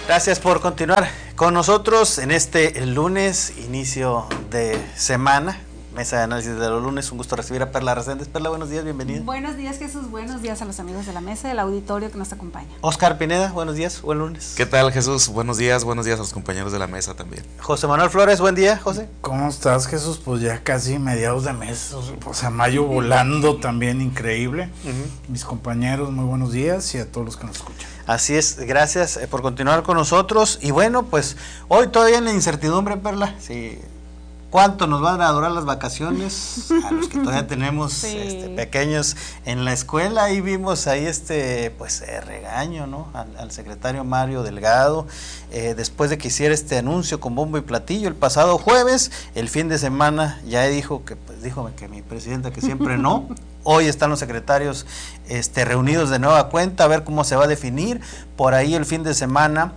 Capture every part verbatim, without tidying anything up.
Gracias por continuar con nosotros en este lunes, inicio de semana, mesa de análisis de los lunes. Un gusto recibir a Perla Reséndez. Perla, buenos días, bienvenida. Buenos días, Jesús, buenos días a los amigos de la mesa, del auditorio que nos acompaña. Oscar Pineda, buenos días, buen lunes. ¿Qué tal, Jesús? Buenos días, buenos días a los compañeros de la mesa también. José Manuel Flores, buen día, José. ¿Cómo estás, Jesús? Pues ya casi mediados de mes, o sea, mayo volando también, increíble. Uh-huh. Mis compañeros, muy buenos días y a todos los que nos escuchan. Así es, gracias por continuar con nosotros. Y bueno, pues hoy todavía en la incertidumbre, Perla, sí, ¿cuánto nos van a durar las vacaciones? A los que todavía tenemos sí. este, pequeños en la escuela. Ahí vimos ahí este pues eh, regaño, ¿no? Al, al secretario Mario Delgado, eh, después de que hiciera este anuncio con bombo y platillo el pasado jueves. El fin de semana ya dijo que, pues dijo que mi presidenta que siempre no. Hoy están los secretarios este, reunidos de nueva cuenta a ver cómo se va a definir. Por ahí el fin de semana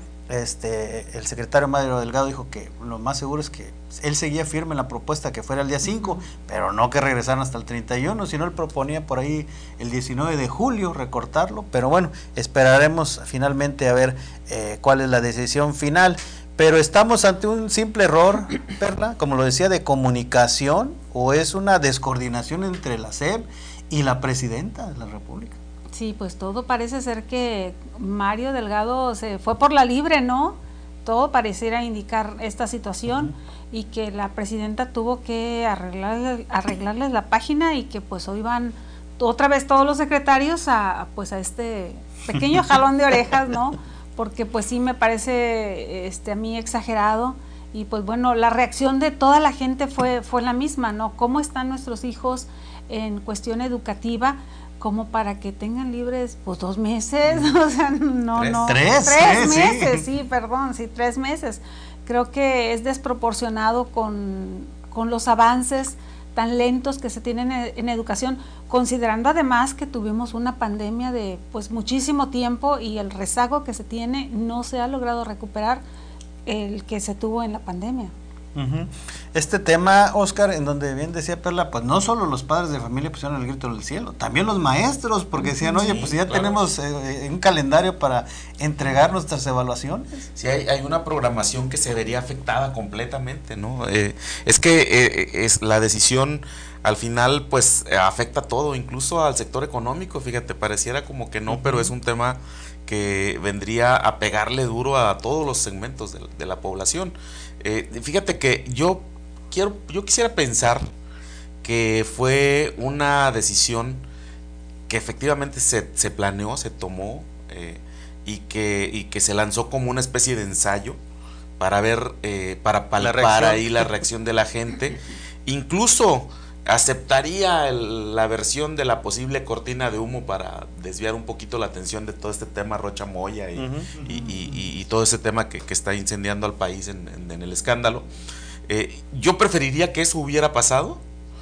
este, el secretario Mario Delgado dijo que lo más seguro es que él seguía firme en la propuesta que fuera el día cinco, pero no que regresaran hasta el treinta y uno, sino él proponía por ahí el diecinueve de julio recortarlo. Pero bueno, esperaremos finalmente a ver eh, cuál es la decisión final. Pero estamos ante un simple error, Perla, como lo decía, de comunicación, o es una descoordinación entre la S E P y la presidenta de la República. Sí, pues todo parece ser que Mario Delgado se fue por la libre, ¿no? Todo pareciera indicar esta situación uh-huh. y que la presidenta tuvo que arreglarle, arreglarles la página y que pues hoy van otra vez todos los secretarios a pues a este pequeño jalón de orejas, ¿no? Porque pues sí me parece este a mí exagerado. Y pues bueno, la reacción de toda la gente fue fue la misma, ¿no? ¿Cómo están nuestros hijos en cuestión educativa? Como para que tengan libres pues dos meses, o sea, no, tres, no. Tres, tres sí, meses, sí. sí, perdón, sí, tres meses. Creo que es desproporcionado con, con los avances tan lentos que se tienen en, en educación, considerando además que tuvimos una pandemia de pues muchísimo tiempo y el rezago que se tiene no se ha logrado recuperar el que se tuvo en la pandemia. Uh-huh. Este tema, Oscar, en donde bien decía Perla, pues no solo los padres de familia pusieron el grito del cielo, también los maestros, porque decían, oye, sí, pues ya claro. tenemos eh, un calendario para entregar nuestras evaluaciones. Sí, hay, hay una programación que se vería afectada completamente, ¿no? Eh, es que eh, es la decisión al final pues afecta todo, incluso al sector económico, fíjate, pareciera como que no, uh-huh. pero es un tema que vendría a pegarle duro a todos los segmentos de, de la población. Eh, fíjate que yo quiero, yo quisiera pensar que fue una decisión que efectivamente se, se planeó, se tomó eh, y que y que se lanzó como una especie de ensayo para ver, eh, para palpar ahí la reacción de la gente. Incluso aceptaría el, la versión de la posible cortina de humo para desviar un poquito la atención de todo este tema Rocha Moya y, uh-huh, uh-huh. y, y, y, y todo ese tema que, que está incendiando al país en, en, en el escándalo. Eh, yo preferiría que eso hubiera pasado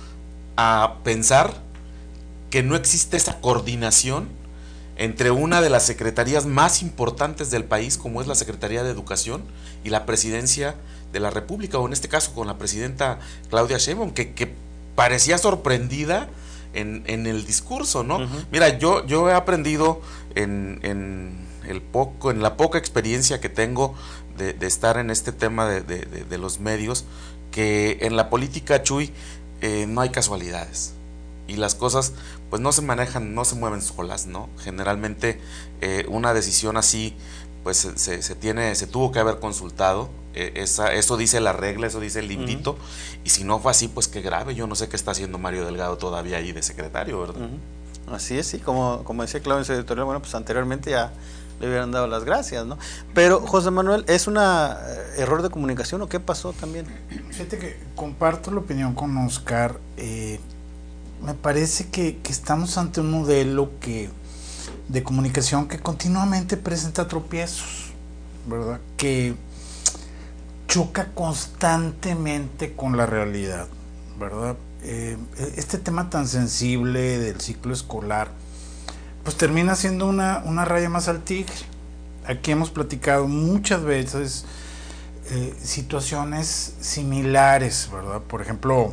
a pensar que no existe esa coordinación entre una de las secretarías más importantes del país, como es la Secretaría de Educación, y la Presidencia de la República, o en este caso con la presidenta Claudia Sheinbaum, que, que parecía sorprendida en, en el discurso, ¿no? Uh-huh. Mira, yo, yo he aprendido en, en el poco, en la poca experiencia que tengo de, de estar en este tema de, de, de, de los medios, que en la política, Chuy, eh, no hay casualidades. Y las cosas pues no se manejan, no se mueven solas, ¿no? Generalmente eh, una decisión así pues se, se, se tiene, se tuvo que haber consultado, eh, esa, eso dice la regla, eso dice el librito, uh-huh. y si no fue así, pues qué grave. Yo no sé qué está haciendo Mario Delgado todavía ahí de secretario, ¿verdad? Uh-huh. Así es, sí, como, como decía Claudio en su editorial, bueno, pues anteriormente ya le hubieran dado las gracias, ¿no? Pero, José Manuel, ¿es un uh, error de comunicación o qué pasó también? Fíjate que comparto la opinión con Oscar. eh, me parece que, que estamos ante un modelo que de comunicación que continuamente presenta tropiezos, ¿verdad? Que choca constantemente con la realidad, ¿verdad? Eh, este tema tan sensible del ciclo escolar, pues termina siendo una, una raya más al tigre. Aquí hemos platicado muchas veces eh, situaciones similares, ¿verdad? Por ejemplo,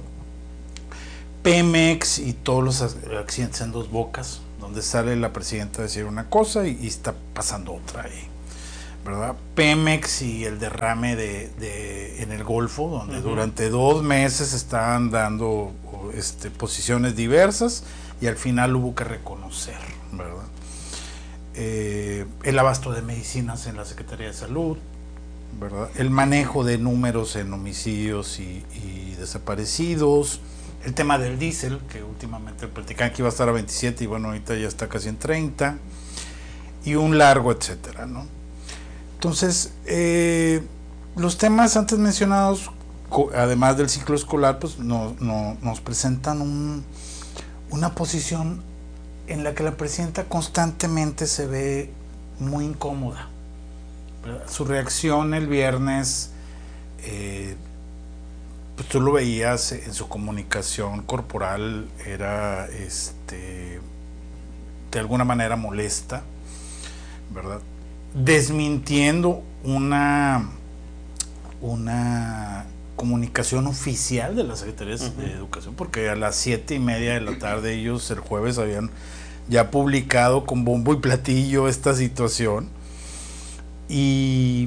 Pemex y todos los accidentes en Dos Bocas, donde sale la presidenta a decir una cosa y, y está pasando otra ahí, ¿verdad? Pemex y el derrame de, de en el Golfo, donde uh-huh. durante dos meses estaban dando este, posiciones diversas y al final hubo que reconocer, ¿verdad? Eh, el abasto de medicinas en la Secretaría de Salud, ¿verdad? El manejo de números en homicidios y, y desaparecidos, el tema del diésel, que últimamente platicaban que iba a estar a veintisiete y bueno, ahorita ya está casi en treinta, y un largo etcétera, ¿no? Entonces, eh, los temas antes mencionados, además del ciclo escolar, pues no, no, nos presentan un, una posición en la que la presidenta constantemente se ve muy incómoda. Su reacción el viernes, eh, pues tú lo veías en su comunicación corporal, era este, de alguna manera molesta, ¿verdad? Desmintiendo una, una comunicación oficial de la Secretaría uh-huh. de Educación, porque a las siete y media de la tarde ellos el jueves habían ya publicado con bombo y platillo esta situación, y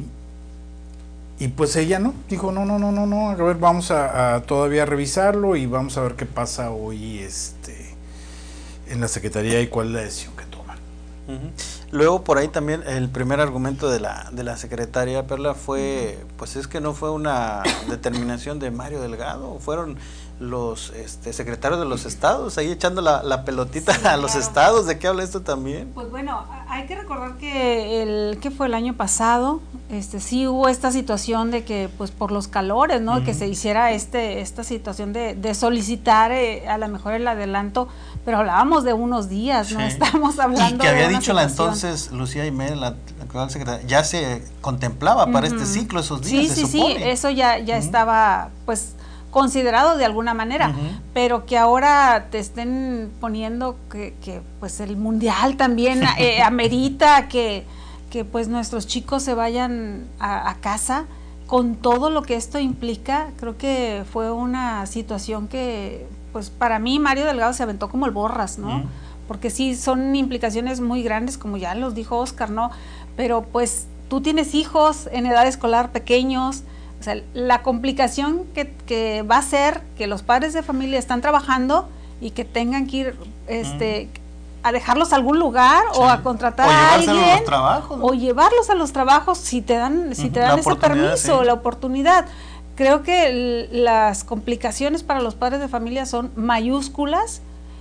y pues ella no, dijo no, no, no, no, no, a ver, vamos a, a todavía revisarlo y vamos a ver qué pasa hoy este en la Secretaría y cuál es la decisión que toman. Uh-huh. Luego por ahí también el primer argumento de la de la secretaria Perla fue, pues es que no fue una determinación de Mario Delgado, fueron los este, secretarios de los estados ahí echando la, la pelotita sí, a los claro. estados. ¿De qué habla esto también? Pues bueno, hay que recordar que el que fue el año pasado, este sí hubo esta situación de que pues por los calores, ¿no? Uh-huh. Que se hiciera este esta situación de, de solicitar eh, a lo mejor el adelanto, pero hablábamos de unos días, sí. no estamos hablando. Y que había de dicho la entonces Lucía Jiménez, la, la actual secretaria, ya se contemplaba uh-huh. para este ciclo esos días, sí, se sí, supone. Sí, eso ya ya uh-huh. estaba pues considerado de alguna manera, uh-huh. pero que ahora te estén poniendo que, que pues el mundial también eh, amerita que, que pues nuestros chicos se vayan a, a casa con todo lo que esto implica. Creo que fue una situación que pues para mí Mario Delgado se aventó como el borras, ¿no? Uh-huh. Porque sí son implicaciones muy grandes, como ya los dijo Oscar, ¿no? Pero pues tú tienes hijos en edad escolar pequeños. O sea, la complicación que, que va a ser que los padres de familia están trabajando y que tengan que ir este, mm. a dejarlos a algún lugar sí. o a contratar a alguien a los trabajos, ¿no? o llevarlos a los trabajos si te dan si te dan ese permiso, sí. la oportunidad. Creo que el, las complicaciones para los padres de familia son mayúsculas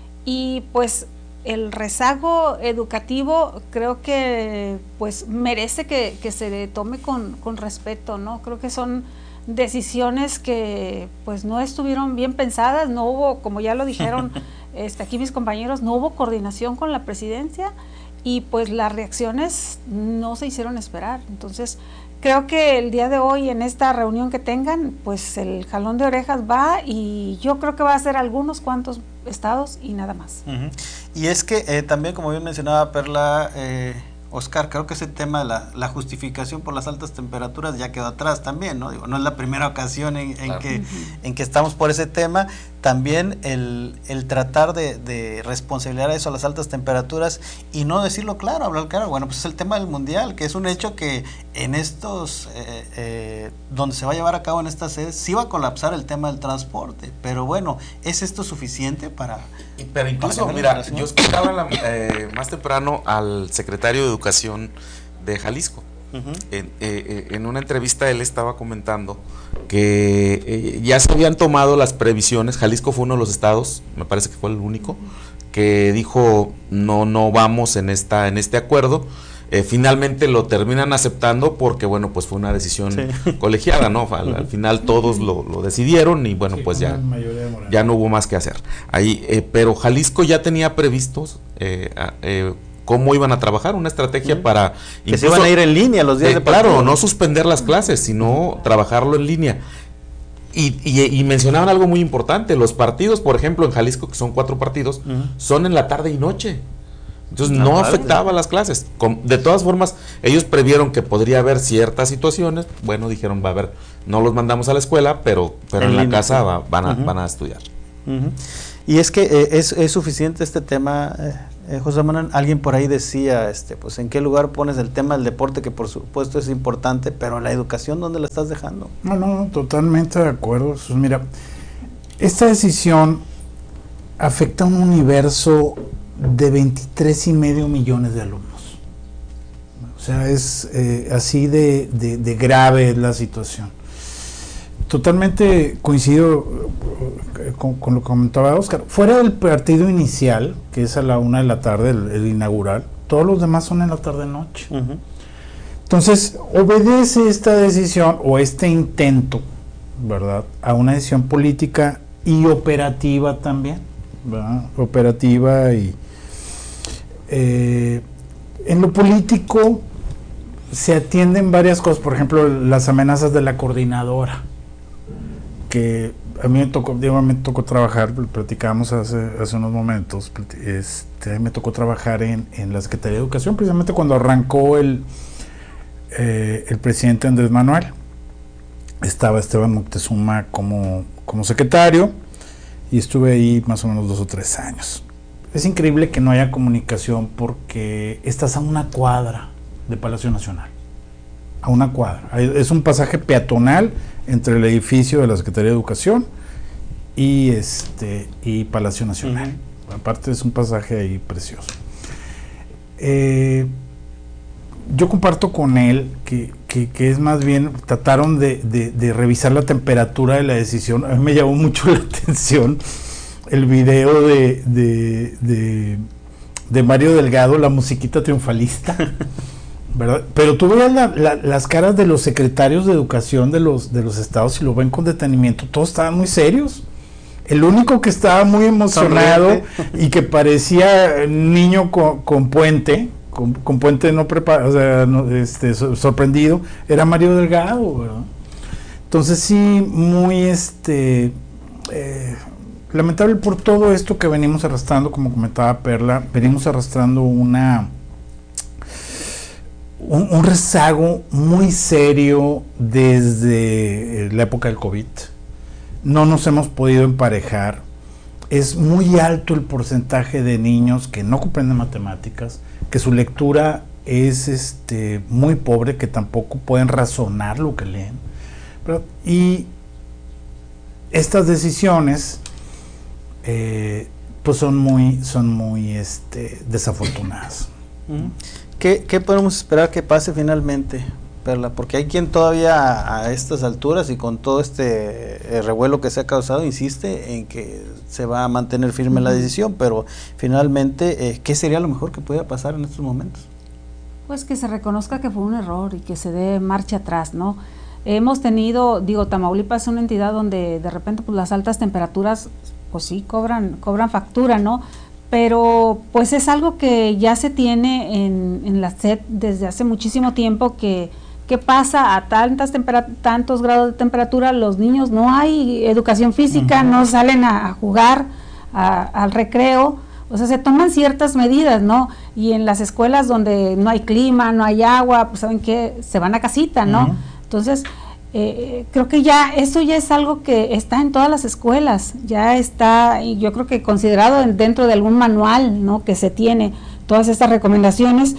y pues el rezago educativo creo que pues merece que, que se le tome con, con respeto, ¿no? Creo que son decisiones que pues no estuvieron bien pensadas, no hubo, como ya lo dijeron este, aquí mis compañeros, no hubo coordinación con la presidencia y pues las reacciones no se hicieron esperar. Entonces creo que el día de hoy en esta reunión que tengan, pues el jalón de orejas va y yo creo que va a ser algunos cuantos estados y nada más. Uh-huh. Y es que eh, también, como bien mencionaba Perla, eh, Oscar, creo que ese tema de la, la justificación por las altas temperaturas ya quedó atrás también, ¿no? Digo, no es la primera ocasión en, en, claro. que, uh-huh. en que estamos por ese tema. También el, el tratar de, de responsabilizar eso a las altas temperaturas y no decirlo claro, hablar claro. Bueno, pues es el tema del mundial, que es un hecho que en estos, eh, eh, donde se va a llevar a cabo en estas sedes, sí va a colapsar el tema del transporte. Pero bueno, ¿es esto suficiente para...? Pero incluso, mira, yo escuchaba la, eh, más temprano al secretario de Educación de Jalisco. Uh-huh. En, eh, en una entrevista él estaba comentando que eh, ya se habían tomado las previsiones. Jalisco fue uno de los estados, me parece que fue el único, que dijo no, no vamos en esta, en este acuerdo. Eh, finalmente lo terminan aceptando porque bueno, pues fue una decisión sí. colegiada, ¿no? Al, al final todos lo, lo decidieron y bueno, sí, pues ya, ya no hubo más que hacer. Ahí, eh, pero Jalisco ya tenía previstos eh, eh, cómo iban a trabajar, una estrategia mm. para... Que incluso, se iban a ir en línea los días eh, de Claro, partido. No suspender las clases, sino trabajarlo en línea. Y, y, y mencionaban algo muy importante, los partidos, por ejemplo, en Jalisco, que son cuatro partidos, uh-huh. son en la tarde y noche. Entonces no, no afectaba las clases. De todas formas, ellos previeron que podría haber ciertas situaciones. Bueno, dijeron, va a haber, no los mandamos a la escuela, pero, pero en, en la línea, casa va, van, a, uh-huh. van a estudiar. Uh-huh. Y es que eh, es, es suficiente este tema, eh, Eh, José Manuel, alguien por ahí decía, este, pues en qué lugar pones el tema del deporte, que por supuesto es importante, pero la educación, ¿dónde la estás dejando? No, no, totalmente de acuerdo. Pues mira, esta decisión afecta a un universo de veintitrés y medio millones de alumnos. O sea, es eh, así de, de, de grave es la situación. Totalmente coincido con, con lo que comentaba Oscar. Fuera del partido inicial, que es a la una de la tarde, el, el inaugural, todos los demás son en la tarde-noche. Uh-huh. Entonces, obedece esta decisión o este intento, ¿verdad?, a una decisión política y operativa también, ¿verdad? Operativa y... Eh, en lo político se atienden varias cosas, por ejemplo, las amenazas de la coordinadora, que a mí me tocó, digo, me tocó trabajar, platicábamos hace, hace unos momentos, este, me tocó trabajar en, en la Secretaría de Educación, precisamente cuando arrancó el, eh, el presidente Andrés Manuel. Estaba Esteban Moctezuma como, como secretario y estuve ahí más o menos dos o tres años. Es increíble que no haya comunicación porque estás a una cuadra de Palacio Nacional, a una cuadra. Es un pasaje peatonal entre el edificio de la Secretaría de Educación y este y Palacio Nacional. Uh-huh. Aparte es un pasaje ahí precioso. Eh, yo comparto con él que, que, que es más bien, trataron de, de, de revisar la temperatura de la decisión. A mí me llamó mucho la atención el video de, de, de, de Mario Delgado, la musiquita triunfalista, ¿verdad? Pero tú veas la, la, las caras de los secretarios de educación de los, de los estados y lo ven con detenimiento, todos estaban muy serios. El único que estaba muy emocionado Sonriente. Y que parecía niño con, con puente, con, con puente no preparado, o sea, no, este, sorprendido, era Mario Delgado, ¿verdad? Entonces sí, muy este eh, lamentable por todo esto que venimos arrastrando, como comentaba Perla, venimos arrastrando una un, un rezago muy serio desde la época del COVID. No nos hemos podido emparejar. Es muy alto el porcentaje de niños que no comprenden matemáticas, que su lectura es este muy pobre, que tampoco pueden razonar lo que leen. Pero, y estas decisiones eh, pues son muy son muy este desafortunadas. ¿Qué, ¿Qué podemos esperar que pase finalmente, Perla? Porque hay quien todavía a, a estas alturas y con todo este eh, revuelo que se ha causado insiste en que se va a mantener firme uh-huh. la decisión, pero finalmente, eh, ¿qué sería lo mejor que pudiera pasar en estos momentos? Pues que se reconozca que fue un error y que se dé marcha atrás, ¿no? Hemos tenido, digo, Tamaulipas es una entidad donde de repente pues las altas temperaturas, pues sí, cobran, cobran factura, ¿no? Pero pues es algo que ya se tiene en, en la S E P desde hace muchísimo tiempo, que, que pasa a tantas tantos grados de temperatura, los niños no hay educación física, uh-huh. no salen a, a jugar a, al recreo, o sea, se toman ciertas medidas, ¿no? Y en las escuelas donde no hay clima, no hay agua, pues ¿saben qué? Se van a casita, ¿no? Uh-huh. Entonces, Eh, creo que ya eso ya es algo que está en todas las escuelas, ya está, y yo creo que considerado en, dentro de algún manual, ¿no?, que se tiene todas estas recomendaciones,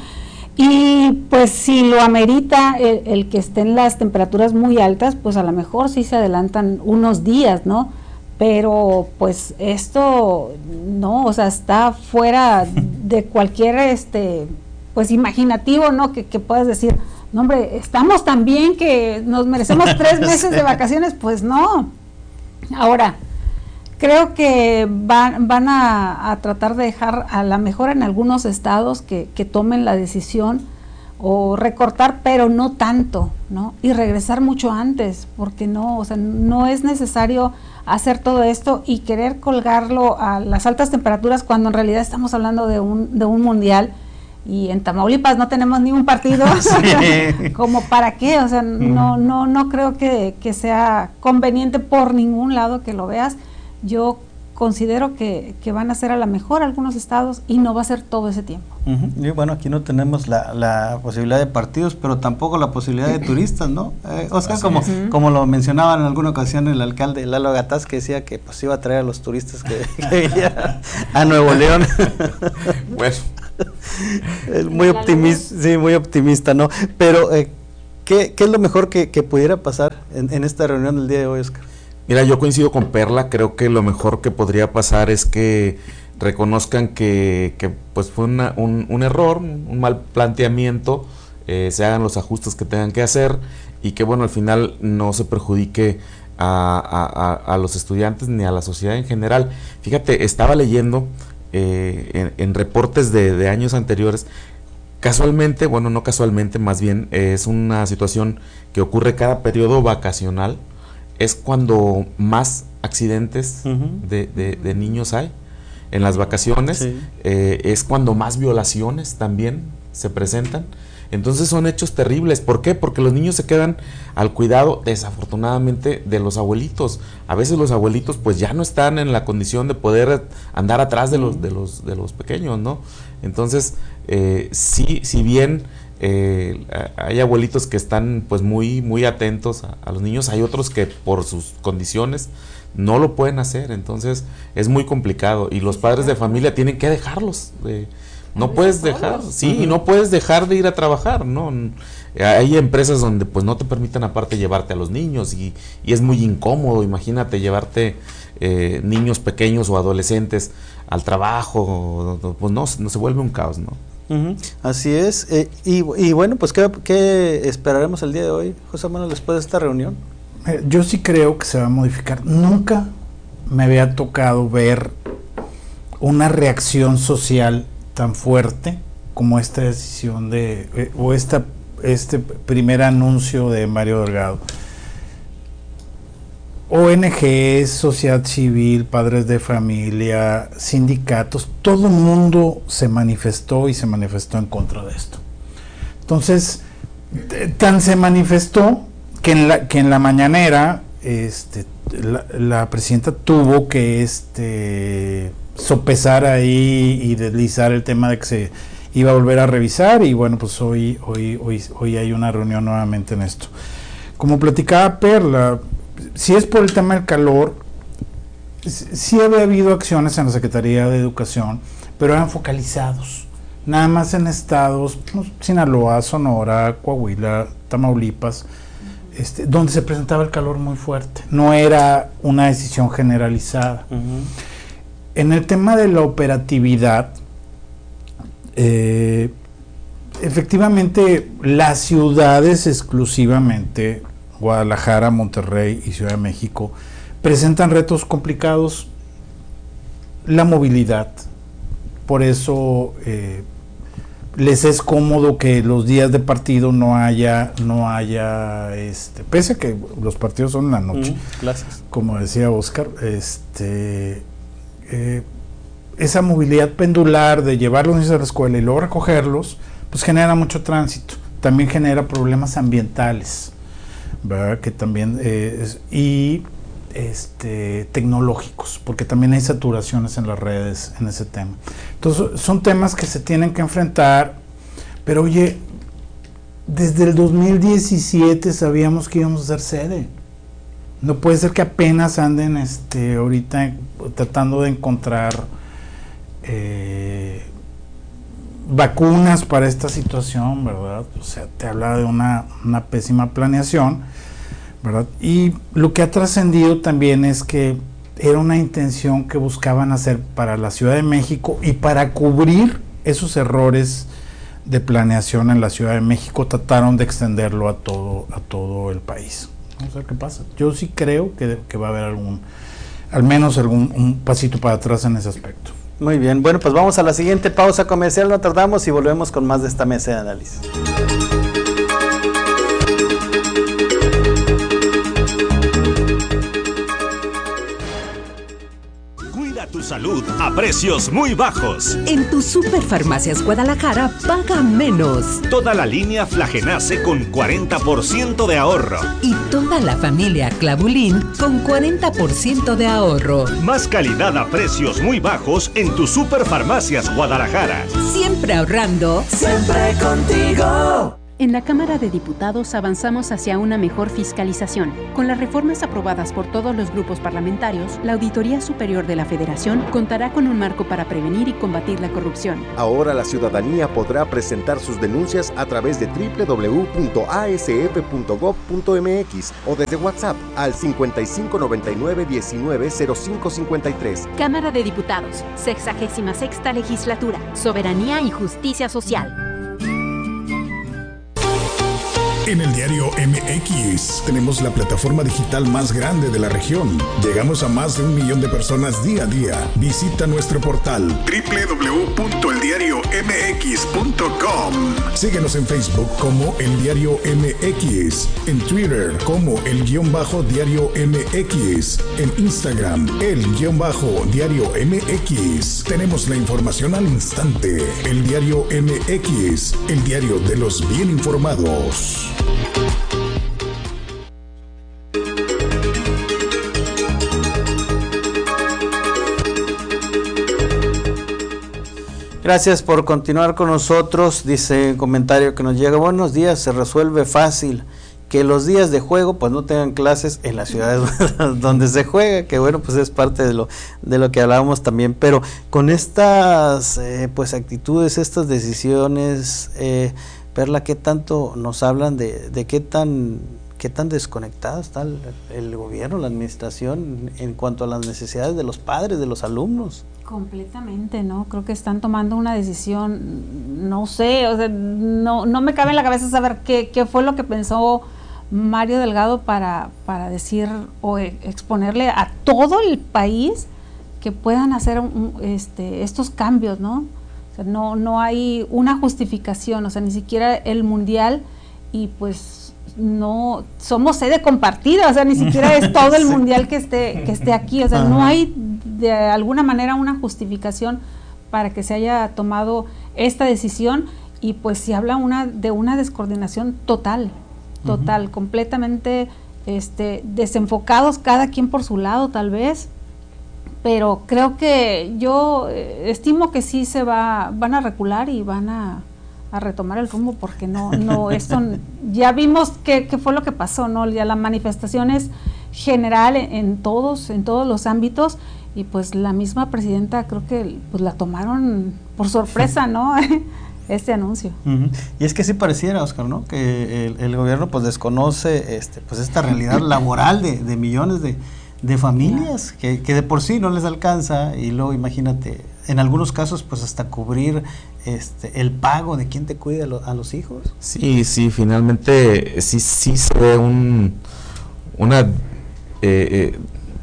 y pues si lo amerita el, el que estén las temperaturas muy altas, pues a lo mejor sí se adelantan unos días, ¿no? Pero pues esto no, o sea, está fuera de cualquier este pues imaginativo, ¿no?, que, que puedas decir, no, hombre, estamos tan bien que nos merecemos tres meses de vacaciones. Pues no. Ahora, creo que van, van a, a tratar de dejar a la mejor en algunos estados que, que tomen la decisión o recortar, pero no tanto, ¿no? Y regresar mucho antes, porque no, o sea, no es necesario hacer todo esto y querer colgarlo a las altas temperaturas cuando en realidad estamos hablando de un, de un mundial. Y en Tamaulipas no tenemos ningún partido, sí. como para qué, o sea, no no no creo que, que sea conveniente por ningún lado que lo veas. Yo considero que, que van a ser a la mejor algunos estados y no va a ser todo ese tiempo. Uh-huh. Y bueno, aquí no tenemos la, la posibilidad de partidos, pero tampoco la posibilidad de turistas, ¿no? Eh, o sea, como, uh-huh. como lo mencionaba en alguna ocasión el alcalde Lalo Gataz, que decía que pues iba a traer a los turistas que, que venían a Nuevo León. Bueno. Muy optimista, sí, muy optimista, ¿no? Pero, eh, ¿qué, ¿qué es lo mejor que, que pudiera pasar en, en esta reunión del día de hoy, Oscar? Mira, yo coincido con Perla, creo que lo mejor que podría pasar es que reconozcan que, que pues fue una, un, un error, un mal planteamiento, eh, se hagan los ajustes que tengan que hacer y que bueno, al final no se perjudique a, a, a, a los estudiantes ni a la sociedad en general. Fíjate, estaba leyendo eh, en, en reportes de, de años anteriores, casualmente, bueno, no casualmente, más bien eh, es una situación que ocurre cada periodo vacacional, es cuando más accidentes uh-huh. de, de, de niños hay en las vacaciones, sí. eh, es cuando más violaciones también se presentan. Entonces son hechos terribles. ¿Por qué? Porque los niños se quedan al cuidado, desafortunadamente, de los abuelitos. A veces los abuelitos pues ya no están en la condición de poder andar atrás de los, de los, de los pequeños, ¿no? Entonces, eh, sí, si bien eh, hay abuelitos que están pues muy, muy atentos a, a los niños, hay otros que por sus condiciones no lo pueden hacer. Entonces es muy complicado y los padres de familia tienen que dejarlos de... No puedes dejar, sí, uh-huh. no puedes dejar de ir a trabajar, ¿no? Hay empresas donde pues no te permiten aparte llevarte a los niños y, y es muy incómodo, imagínate llevarte eh, niños pequeños o adolescentes al trabajo, pues no, no se vuelve un caos, ¿no? Uh-huh. Así es, eh, y, y bueno, pues ¿qué, ¿qué esperaremos el día de hoy, José Manuel, después de esta reunión? Eh, yo sí creo que se va a modificar. Nunca me había tocado ver una reacción social tan fuerte como esta decisión de eh, o esta este primer anuncio de Mario Delgado. O N Ges, sociedad civil, padres de familia, sindicatos, todo el mundo se manifestó y se manifestó en contra de esto. Entonces, tan se manifestó que en la que en la mañanera este la, la presidenta tuvo que este sopesar ahí y deslizar el tema de que se iba a volver a revisar y bueno, pues hoy hoy hoy hoy hay una reunión nuevamente en esto. Como platicaba Perla, si es por el tema del calor, sí había habido acciones en la Secretaría de Educación, pero eran focalizados, nada más en estados, pues, Sinaloa, Sonora, Coahuila, Tamaulipas, este, donde se presentaba el calor muy fuerte, no era una decisión generalizada. Uh-huh. En el tema de la operatividad, eh, efectivamente las ciudades exclusivamente, Guadalajara, Monterrey y Ciudad de México, presentan retos complicados, la movilidad, por eso eh, les es cómodo que los días de partido no haya, no haya, este, pese a que los partidos son en la noche, mm, clases. Como decía Oscar, este Eh, esa movilidad pendular de llevar los niños a la escuela y luego recogerlos, pues genera mucho tránsito, también genera problemas ambientales, ¿verdad? Que también eh, es, y este tecnológicos, porque también hay saturaciones en las redes en ese tema. Entonces son temas que se tienen que enfrentar, pero oye, desde el dos mil diecisiete sabíamos que íbamos a ser sede. No puede ser que apenas anden este ahorita tratando de encontrar eh, vacunas para esta situación, ¿verdad? O sea, te habla de una, una pésima planeación, ¿verdad? Y lo que ha trascendido también es que era una intención que buscaban hacer para la Ciudad de México y para cubrir esos errores de planeación en la Ciudad de México, trataron de extenderlo a todo, a todo el país. Vamos a ver qué pasa. Yo sí creo que, que va a haber algún, al menos algún un pasito para atrás en ese aspecto. Muy bien, bueno, pues vamos a la siguiente pausa comercial, no tardamos y volvemos con más de esta mesa de análisis. Tu salud a precios muy bajos. En tu Superfarmacias Guadalajara paga menos. Toda la línea Flagenace con cuarenta por ciento de ahorro. Y toda la familia Clavulín con cuarenta por ciento de ahorro. Más calidad a precios muy bajos en tu Superfarmacias Guadalajara. Siempre ahorrando. Siempre contigo. En la Cámara de Diputados avanzamos hacia una mejor fiscalización. Con las reformas aprobadas por todos los grupos parlamentarios, la Auditoría Superior de la Federación contará con un marco para prevenir y combatir la corrupción. Ahora la ciudadanía podrá presentar sus denuncias a través de doble u doble u doble u punto a s f punto gob punto m x o desde WhatsApp al cincuenta y cinco noventa y nueve diecinueve cero cinco cincuenta y tres. Cámara de Diputados, sexagésima sexta Legislatura, Soberanía y Justicia Social. En el diario M X tenemos la plataforma digital más grande de la región. Llegamos a más de un millón de personas día a día. Visita nuestro portal doble u doble u doble u punto el diario m x punto com. Síguenos en Facebook como El Diario M X, en Twitter como El Guión Bajo Diario M X, en Instagram El Guión Bajo Diario M X. Tenemos la información al instante. El Diario M X, el diario de los bien informados. Gracias por continuar con nosotros. Dice un comentario que nos llega: buenos días, se resuelve fácil que los días de juego pues no tengan clases en las ciudades donde se juega, que bueno, pues es parte de lo de lo que hablábamos también, pero con estas eh, pues actitudes, estas decisiones, eh, Perla, ¿qué tanto nos hablan de, de qué tan qué tan desconectado está el, el gobierno, la administración en cuanto a las necesidades de los padres, de los alumnos? Completamente, ¿no? Creo que están tomando una decisión, no sé, o sea, no, no me cabe en la cabeza saber qué, qué fue lo que pensó Mario Delgado para, para decir o exponerle a todo el país que puedan hacer un, este, estos cambios, ¿no? O sea, no, no hay una justificación, o sea, ni siquiera el mundial, y pues no somos sede compartida, o sea, ni siquiera es todo el sí. mundial que esté que esté aquí, o sea, Ajá. no hay de alguna manera una justificación para que se haya tomado esta decisión, y pues se habla una de una descoordinación total, total, uh-huh. completamente este desenfocados, cada quien por su lado tal vez, pero creo que yo eh, estimo que sí se va van a recular y van a a retomar el rumbo, porque no, no, esto ya vimos qué, qué fue lo que pasó, ¿no? Ya la manifestación es general en, en todos, en todos los ámbitos, y pues la misma presidenta creo que pues la tomaron por sorpresa, ¿no? Este anuncio. Uh-huh. Y es que sí pareciera, Oscar, ¿no? Que el, el gobierno pues desconoce este, pues esta realidad laboral de, de millones de, de familias que, que de por sí no les alcanza, y luego imagínate, en algunos casos pues hasta cubrir este el pago de quién te cuida a, lo, a los hijos. Sí, sí, finalmente sí, sí se ve un una eh, eh,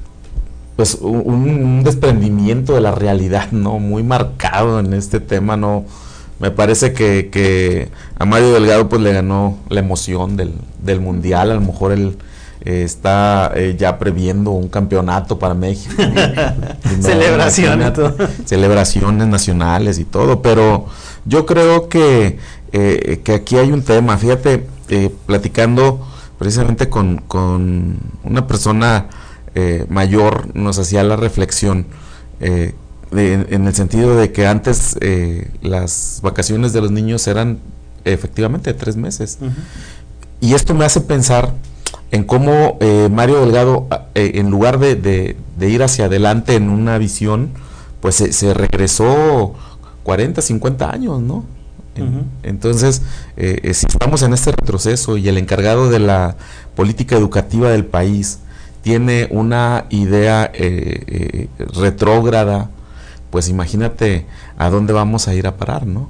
pues un, un desprendimiento de la realidad, ¿no? Muy marcado en este tema, ¿no? Me parece que, que a Mario Delgado pues le ganó la emoción del, del mundial. A lo mejor él eh, está eh, ya previendo un campeonato para México. Celebraciones, celebraciones nacionales y todo, pero yo creo que, eh, que aquí hay un tema. Fíjate, eh, platicando precisamente con, con una persona eh, mayor, nos hacía la reflexión eh, de, en el sentido de que antes eh, las vacaciones de los niños eran efectivamente de tres meses. Uh-huh. Y esto me hace pensar en cómo eh, Mario Delgado, eh, en lugar de, de, de ir hacia adelante en una visión, pues se, se regresó cuarenta, cincuenta años, ¿no? Uh-huh. Entonces, eh, eh, si estamos en este retroceso y el encargado de la política educativa del país tiene una idea eh, eh, retrógrada, pues imagínate a dónde vamos a ir a parar, ¿no?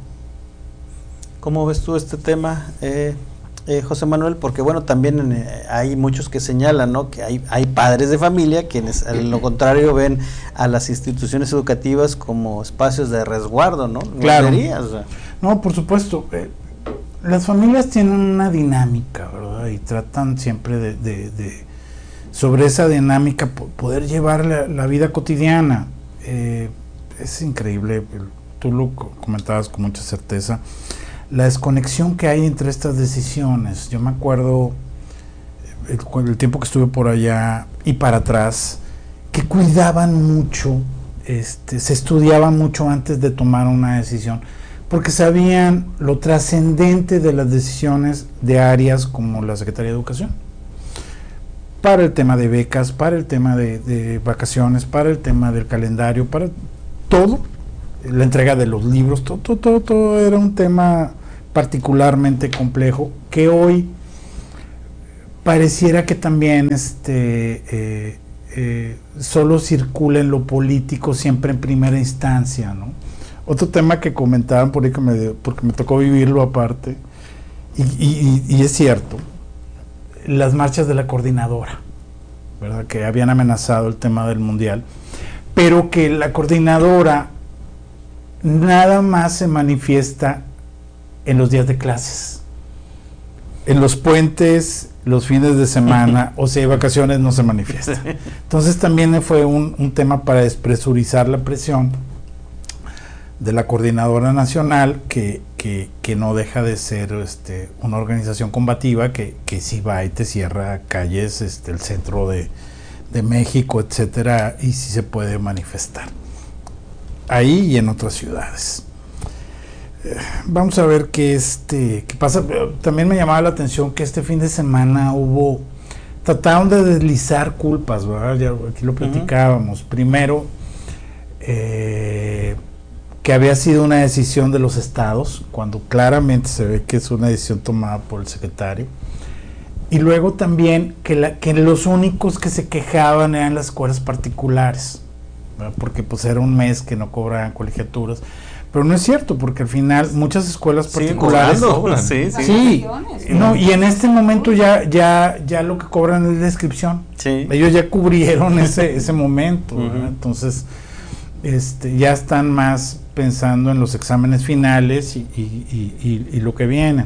¿Cómo ves tú este tema, eh, eh, José Manuel? Porque bueno, también eh, hay muchos que señalan, ¿no?, que hay, hay padres de familia quienes a lo contrario ven a las instituciones educativas como espacios de resguardo, ¿no? Claro. O sea. No, por supuesto. Eh, las familias tienen una dinámica, ¿verdad? Y tratan siempre de, de, de sobre esa dinámica poder llevar la, la vida cotidiana. Eh, es increíble, tú lo comentabas con mucha certeza, la desconexión que hay entre estas decisiones. Yo me acuerdo el, el tiempo que estuve por allá y para atrás, que cuidaban mucho, este, se estudiaba mucho antes de tomar una decisión, porque sabían lo trascendente de las decisiones de áreas como la Secretaría de Educación, para el tema de becas, para el tema de, de vacaciones, para el tema del calendario, para todo, la entrega de los libros, todo, todo, todo, todo era un tema particularmente complejo, que hoy pareciera que también este eh, eh, solo circula en lo político, siempre en primera instancia, ¿no? Otro tema que comentaban por ahí, que me, porque me tocó vivirlo aparte, y, y, y es cierto, las marchas de la coordinadora, ¿verdad? Que habían amenazado el tema del mundial, pero que la coordinadora nada más se manifiesta en los días de clases, en los puentes, los fines de semana, o si hay vacaciones no se manifiesta. Entonces también fue un, un tema para despresurizar la presión de la Coordinadora Nacional, que, que, que no deja de ser este, una organización combativa que, que sí va y te cierra calles, este, el centro de, de México, etcétera, y sí se puede manifestar ahí y en otras ciudades. Eh, vamos a ver qué este qué pasa. También me llamaba la atención que este fin de semana hubo, trataron de deslizar culpas, ¿verdad? Ya aquí lo platicábamos. Uh-huh. Primero, eh, que había sido una decisión de los estados, cuando claramente se ve que es una decisión tomada por el secretario. Y luego también que, la, que los únicos que se quejaban eran las escuelas particulares, ¿verdad? Porque pues era un mes que no cobraban colegiaturas. Pero no es cierto, porque al final muchas escuelas particulares sí, cobrando, sí, sí. sí, no, y en este momento ya ya ya lo que cobran es la inscripción. Sí. Ellos ya cubrieron ese ese momento, uh-huh. Entonces este ya están más pensando en los exámenes finales y, y, y, y, y lo que viene.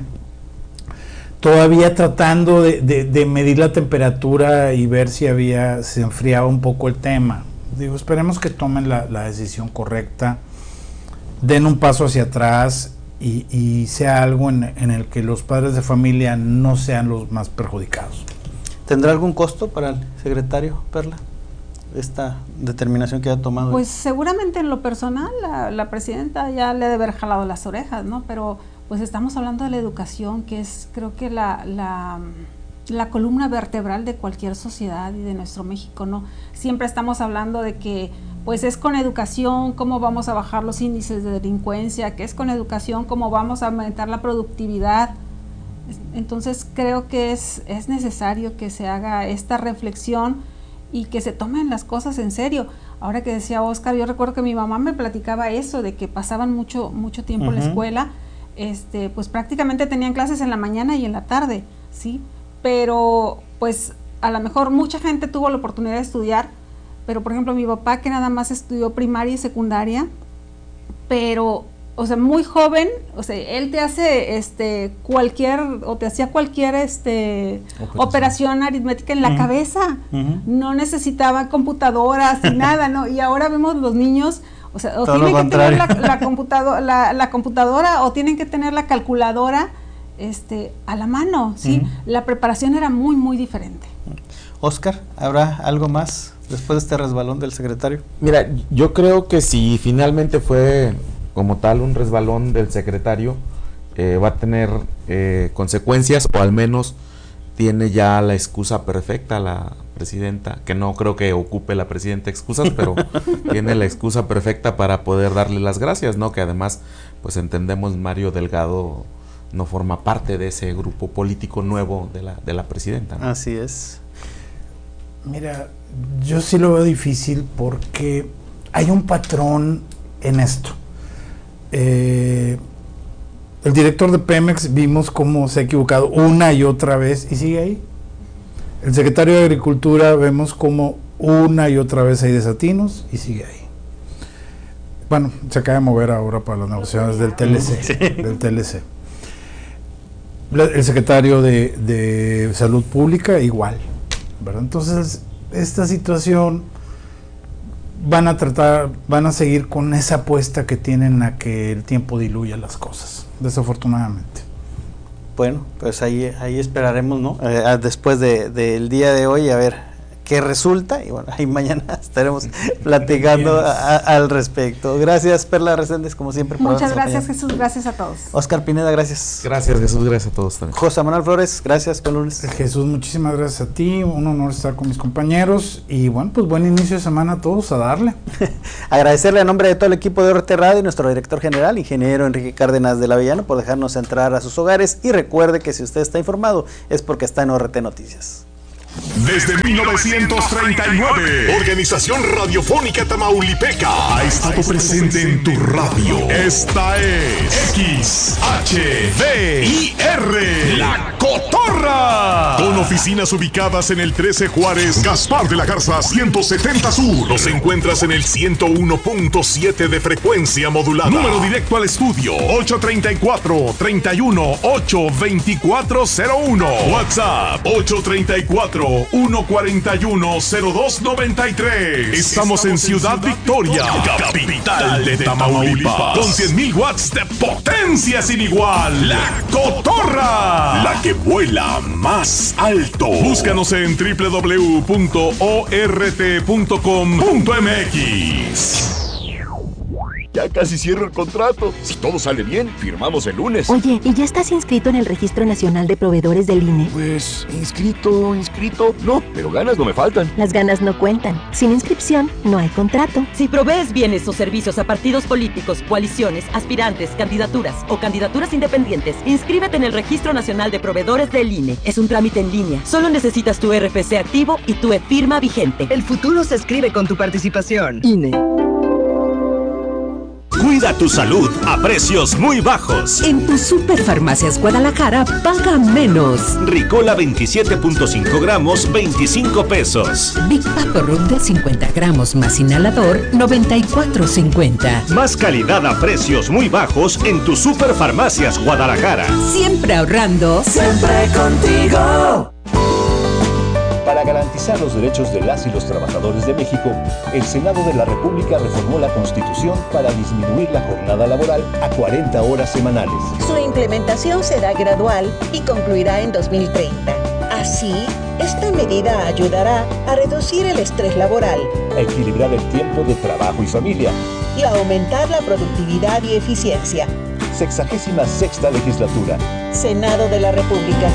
Todavía tratando de, de, de medir la temperatura y ver si había se enfriaba un poco el tema. Digo, esperemos que tomen la, la decisión correcta, den un paso hacia atrás y, y sea algo en, en el que los padres de familia no sean los más perjudicados. ¿Tendrá algún costo para el secretario, Perla, esta determinación que ha tomado? Pues seguramente en lo personal la, la presidenta ya le debe haber jalado las orejas, ¿no? Pero pues estamos hablando de la educación, que es creo que la, la, la columna vertebral de cualquier sociedad y de nuestro México, ¿no? Siempre estamos hablando de que pues es con educación cómo vamos a bajar los índices de delincuencia, que es con educación cómo vamos a aumentar la productividad. Entonces creo que es, es necesario que se haga esta reflexión y que se tomen las cosas en serio. Ahora que decía Oscar, yo recuerdo que mi mamá me platicaba eso, de que pasaban mucho, mucho tiempo uh-huh. en la escuela, este, pues prácticamente tenían clases en la mañana y en la tarde, ¿sí? Pero pues a lo mejor mucha gente tuvo la oportunidad de estudiar, pero por ejemplo mi papá, que nada más estudió primaria y secundaria, pero o sea muy joven, o sea él te hace este cualquier o te hacía cualquier este operación, operación aritmética en la uh-huh. cabeza, uh-huh. no necesitaba computadoras ni nada, ¿no? Y ahora vemos los niños, o sea, o todo tienen que tener la, la, computado, la, la computadora o tienen que tener la calculadora este a la mano, ¿sí? Uh-huh. La preparación era muy muy diferente. Oscar, ¿habrá algo más después de este resbalón del secretario? Mira, yo creo que si finalmente fue como tal un resbalón del secretario, eh, va a tener eh, consecuencias, o al menos tiene ya la excusa perfecta la presidenta, que no creo que ocupe la presidenta excusas, pero tiene la excusa perfecta para poder darle las gracias, ¿no? Que además, pues entendemos, Mario Delgado no forma parte de ese grupo político nuevo de la, de la presidenta, ¿no? Así es. Mira, yo sí lo veo difícil porque hay un patrón en esto. Eh, el director de Pemex vimos cómo se ha equivocado una y otra vez y sigue ahí. El secretario de Agricultura vemos cómo una y otra vez hay desatinos y sigue ahí. Bueno, se acaba de mover ahora para las negociaciones del T L C, sí. del T L C. El secretario de, de Salud Pública igual, ¿verdad? Entonces esta situación van a tratar, van a seguir con esa apuesta que tienen a que el tiempo diluya las cosas, desafortunadamente. Bueno, pues ahí ahí esperaremos, ¿no? Eh, después de, del día de hoy, a ver qué resulta, y bueno, ahí mañana estaremos platicando a, a, al respecto. Gracias, Perla Reséndez, como siempre. Por Muchas gracias, Jesús, gracias a todos. Oscar Pineda, gracias. Gracias, Jesús, gracias a todos también. José Manuel Flores, gracias, buen lunes. Jesús, muchísimas gracias a ti, un honor estar con mis compañeros, y bueno, pues buen inicio de semana a todos, a darle. Agradecerle a nombre de todo el equipo de O R T Radio y nuestro director general, ingeniero Enrique Cárdenas del Avellano, por dejarnos entrar a sus hogares, y recuerde que si usted está informado es porque está en O R T Noticias. Desde mil novecientos treinta y nueve, Organización Radiofónica Tamaulipeca ha estado presente en tu radio. Esta es X H D I R, La Cotorra. Con oficinas ubicadas en el trece Juárez, Gaspar de la Garza ciento setenta Sur. Los encuentras en el ciento uno punto siete de frecuencia modulada. Número directo al estudio ocho treinta y cuatro, treinta y uno, ocho veinticuatro cero uno. WhatsApp ocho treinta y cuatro, uno cuarenta y uno, cero dos noventa y tres. Estamos en Ciudad Victoria, capital de Tamaulipas, con cien mil watts de potencia sin igual. La Cotorra, la que vuela más alto. Búscanos en doble u doble u doble u punto o r t punto com punto m x. Ya casi cierro el contrato. Si todo sale bien, firmamos el lunes. Oye, ¿y ya estás inscrito en el Registro Nacional de Proveedores del I N E? Pues, inscrito, inscrito, no, pero ganas no me faltan. Las ganas no cuentan. Sin inscripción, no hay contrato. Si provees bienes o servicios a partidos políticos, coaliciones, aspirantes, candidaturas o candidaturas independientes, inscríbete en el Registro Nacional de Proveedores del I N E. Es un trámite en línea. Solo necesitas tu R F C activo y tu e-firma vigente. El futuro se escribe con tu participación. I N E. Cuida tu salud a precios muy bajos. En tu Superfarmacias Guadalajara paga menos. Ricola veintisiete punto cinco gramos, veinticinco pesos. Big Vaporub de cincuenta gramos más inhalador, noventa y cuatro cincuenta. Más calidad a precios muy bajos en tu Superfarmacias Guadalajara. Siempre ahorrando. Siempre contigo. Para garantizar los derechos de las y los trabajadores de México, el Senado de la República reformó la Constitución para disminuir la jornada laboral a cuarenta horas semanales. Su implementación será gradual y concluirá en dos mil treinta. Así, esta medida ayudará a reducir el estrés laboral, a equilibrar el tiempo de trabajo y familia y a aumentar la productividad y eficiencia. Sexagésima sexta legislatura. Senado de la República.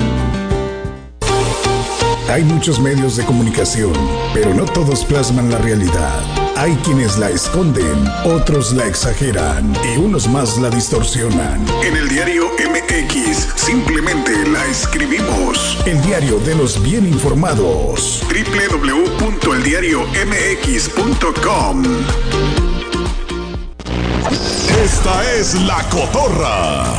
Hay muchos medios de comunicación, pero no todos plasman la realidad. Hay quienes la esconden, otros la exageran y unos más la distorsionan. En el diario M X simplemente la escribimos. El diario de los bien informados. doble u doble u doble u punto el diario m x punto com. Esta es La Cotorra.